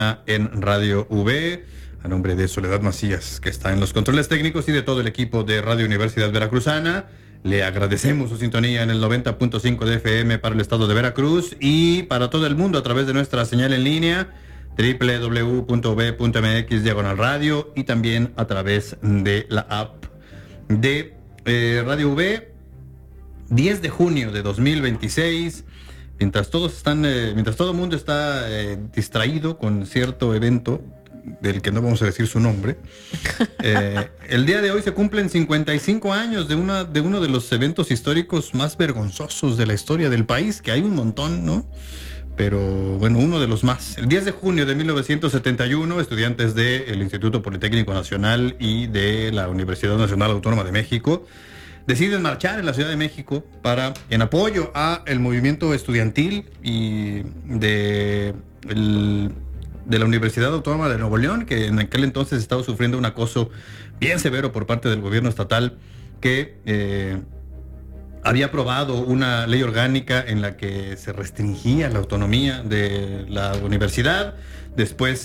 en Radio V, a nombre de Soledad Macías, que está en los controles técnicos, y de todo el equipo de Radio Universidad Veracruzana. Le agradecemos su sintonía en el 90.5 de FM para el estado de Veracruz y para todo el mundo a través de nuestra señal en línea www.v.mx/radio y también a través de la app de Radio V. 10 de junio de 2026, mientras todo el mundo está distraído con cierto evento del que no vamos a decir su nombre, el día de hoy se cumplen 55 años de uno de los eventos históricos más vergonzosos de la historia del país, que hay un montón, ¿no? Pero bueno, uno de los más. El 10 de junio de 1971, estudiantes del Instituto Politécnico Nacional y de la Universidad Nacional Autónoma de México deciden marchar en la Ciudad de México en apoyo a el movimiento estudiantil y de la Universidad Autónoma de Nuevo León, que en aquel entonces estaba sufriendo un acoso bien severo por parte del gobierno estatal, que había aprobado una ley orgánica en la que se restringía la autonomía de la universidad. Después,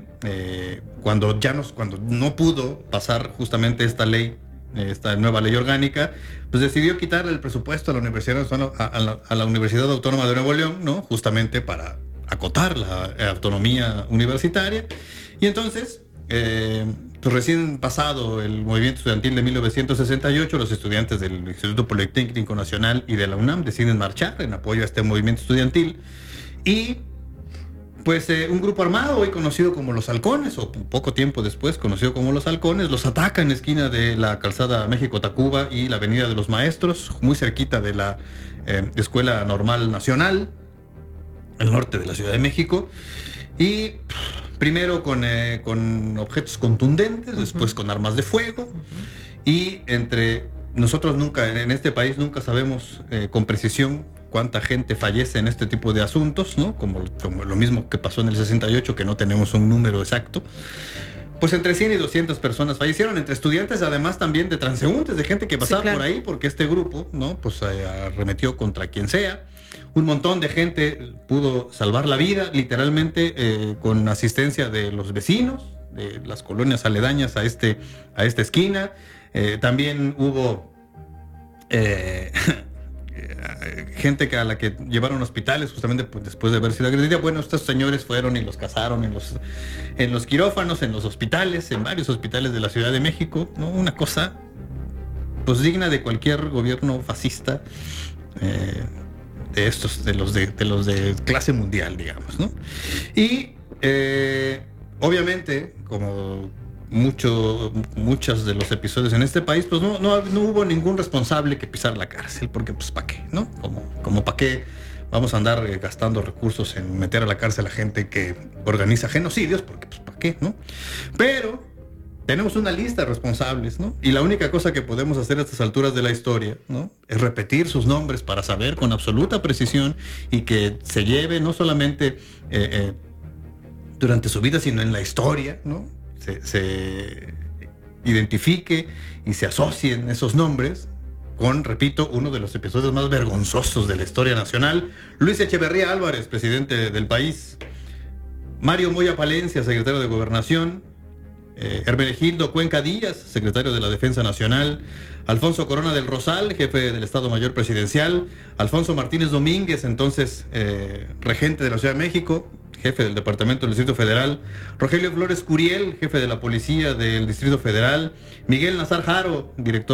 cuando no pudo pasar justamente esta nueva ley orgánica, pues decidió quitarle el presupuesto a la Universidad Autónoma de Nuevo León, ¿no? Justamente para acotar la autonomía universitaria. Y entonces, pues recién pasado el movimiento estudiantil de 1968, los estudiantes del Instituto Politécnico Nacional y de la UNAM deciden marchar en apoyo a este movimiento estudiantil. Y pues un grupo armado, hoy conocido como los Halcones, o poco tiempo después conocido como los Halcones, los ataca en la esquina de la calzada México-Tacuba y la Avenida de los Maestros, muy cerquita de la Escuela Normal Nacional, al norte de la Ciudad de México. Y primero con objetos contundentes, después con armas de fuego. Y entre nosotros en este país nunca sabemos con precisión cuánta gente fallece en este tipo de asuntos, ¿no? Como lo mismo que pasó en el 68, que no tenemos un número exacto. Pues entre 100 y 200 personas fallecieron, entre estudiantes, además también de transeúntes, de gente que pasaba por ahí, porque este grupo, ¿no? Pues arremetió contra quien sea. Un montón de gente pudo salvar la vida, literalmente, con asistencia de los vecinos, de las colonias aledañas a esta esquina. También hubo gente a la que llevaron a hospitales justamente pues, después de haber sido agredida. Bueno, estos señores fueron y los cazaron en los quirófanos, en los hospitales, en varios hospitales de la Ciudad de México, ¿no? Una cosa pues digna de cualquier gobierno fascista, de los de clase mundial, digamos, ¿no? Y obviamente, como muchos de los episodios en este país, pues no hubo ningún responsable que pisar la cárcel, porque pues ¿para qué? ¿No? Como ¿para qué vamos a andar gastando recursos en meter a la cárcel a gente que organiza genocidios? Porque pues ¿para qué? ¿No? Pero tenemos una lista de responsables, ¿no? Y la única cosa que podemos hacer a estas alturas de la historia, ¿no? Es repetir sus nombres para saber con absoluta precisión y que se lleve no solamente durante su vida, sino en la historia, ¿no? Se identifique y se asocien esos nombres con, repito, uno de los episodios más vergonzosos de la historia nacional. Luis Echeverría Álvarez, presidente del país. Mario Moya Palencia, secretario de Gobernación. Hermenegildo Cuenca Díaz, secretario de la Defensa Nacional. Alfonso Corona del Rosal, jefe del Estado Mayor Presidencial. Alfonso Martínez Domínguez, entonces regente de la Ciudad de México, jefe del Departamento del Distrito Federal. Rogelio Flores Curiel, jefe de la Policía del Distrito Federal. Miguel Nazar Jaro,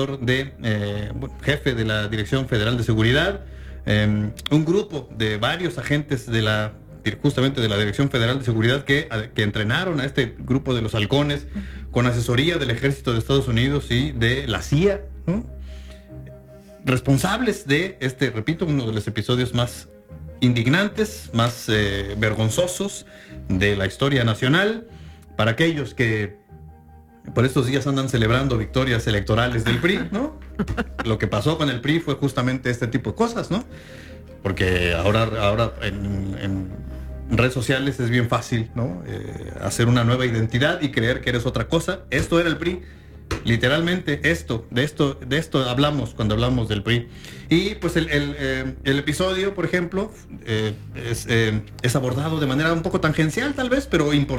jefe de la Dirección Federal de Seguridad. Un grupo de varios agentes justamente de la Dirección Federal de Seguridad que entrenaron a este grupo de los Halcones con asesoría del Ejército de Estados Unidos y de la CIA, ¿no? Responsables de repito, uno de los episodios más indignantes, más vergonzosos de la historia nacional. Para aquellos que por estos días andan celebrando victorias electorales del PRI, ¿no? Lo que pasó con el PRI fue justamente este tipo de cosas, ¿no? Porque ahora en redes sociales es bien fácil, ¿no? Hacer una nueva identidad y creer que eres otra cosa. Esto era el PRI. Literalmente de esto hablamos cuando hablamos del PRI. Y pues el episodio, por ejemplo, es abordado de manera un poco tangencial tal vez, pero importante.